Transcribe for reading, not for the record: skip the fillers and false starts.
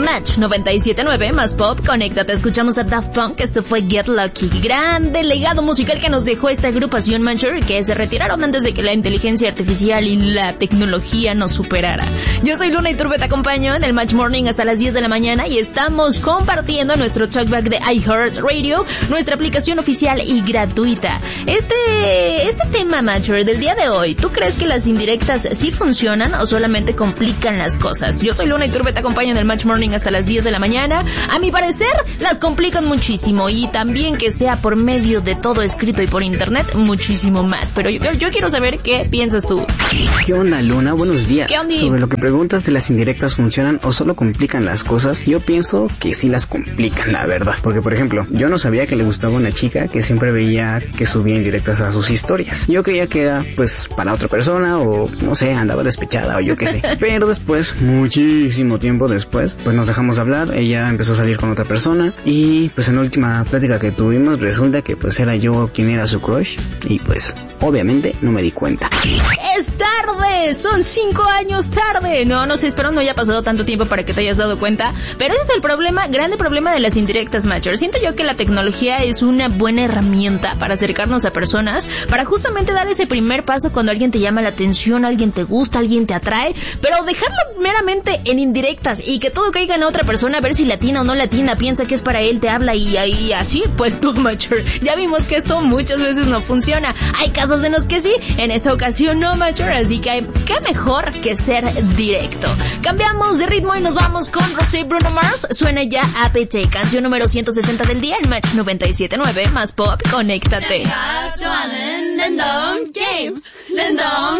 Match 97.9 más pop, conéctate. Escuchamos a Daft Punk, esto fue Get Lucky. Grande legado musical que nos dejó esta agrupación Mancher, que se retiraron antes de que la inteligencia artificial y la tecnología nos superara. Yo soy Luna Iturbe, te acompaño en el Match Morning hasta las 10 de la mañana y estamos compartiendo nuestro talkback de iHeartRadio, nuestra aplicación oficial y gratuita. Este tema, Matcher, del día de hoy, ¿tú crees que las indirectas sí funcionan o solamente complican las cosas? Yo soy Luna Iturbe, te acompaño en el Match Morning hasta las 10 de la mañana. A mi parecer, las complican muchísimo, y también que sea por medio de todo escrito y por internet, muchísimo más. Pero yo quiero saber qué piensas tú. ¿Qué onda, Luna? Buenos días. ¿Qué onda? Sobre lo que preguntas de las indirectas funcionan o solo complican las cosas, yo pienso que sí las complican, la verdad. Porque, por ejemplo, yo no sabía que le gustaba una chica que siempre veía que subía indirectas a sus historias. Yo creía que era, pues, para otra persona o, no sé, andaba despechada o yo qué sé. Pero después, muchísimo tiempo después, pues nos dejamos de hablar, ella empezó a salir con otra persona y pues en la última plática que tuvimos resulta que pues era yo quien era su crush y pues obviamente no me di cuenta. ¡Es tarde! ¡Son 5 años tarde! No sé, espero no haya pasado tanto tiempo para que te hayas dado cuenta, pero ese es el grande problema de las indirectas, Matcher. Siento yo que la tecnología es una buena herramienta para acercarnos a personas, para justamente dar ese primer paso cuando alguien te llama la atención, alguien te gusta, alguien te atrae, pero dejarlo meramente en indirectas y que todo caiga en otra persona, a ver si latina o no latina, piensa que es para él, te habla y así, pues tú, Matcher, ya vimos que esto muchas veces no funciona. Hay casos en los que sí, en esta ocasión no, Matcher, así que qué mejor que ser directo. Cambiamos de ritmo y nos vamos con Rosé y Bruno Mars. Suena ya APT, canción número 160 del día en Match 97.9 más pop, conéctate.